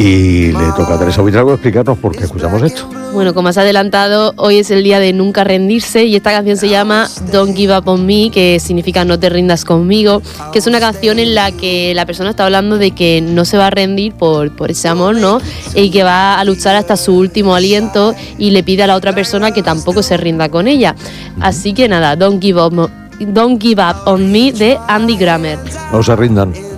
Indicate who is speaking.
Speaker 1: Y le toca a Teresa Buitrago explicarnos por qué escuchamos esto.
Speaker 2: Bueno, como has adelantado, hoy es el día de nunca rendirse y esta canción se llama Don't Give Up On Me, que significa no te rindas conmigo, que es una canción en la que la persona está hablando de que no se va a rendir por ese amor, ¿no? Y que va a luchar hasta su último aliento y le pide a la otra persona que tampoco se rinda con ella. Así que nada, Don't Give Up On Me de Andy Grammer.
Speaker 1: No se rindan.